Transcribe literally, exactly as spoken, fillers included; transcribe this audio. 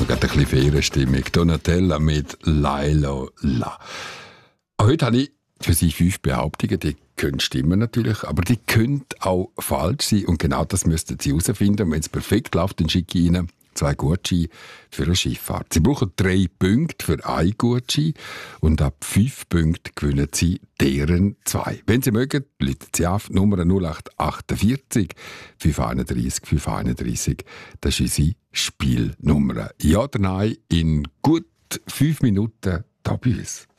gerade ein bisschen Ferienstimmung. Donatella mit Lailo La. Heute habe ich für Sie fünf Behauptungen, die können stimmen natürlich, aber die können auch falsch sein. Und genau das müssten Sie herausfinden. Und wenn es perfekt läuft, dann schicke ich Ihnen zwei Gutscheine für eine Schifffahrt. Sie brauchen drei Punkte für einen Gutschein und ab fünf Punkten gewinnen Sie deren zwei. Wenn Sie mögen, rufen Sie auf Nummer null acht achtundvierzig fünf einunddreißig fünf einunddreißig. Das ist unsere Spielnummer. Ja oder nein in gut fünf Minuten da bei uns.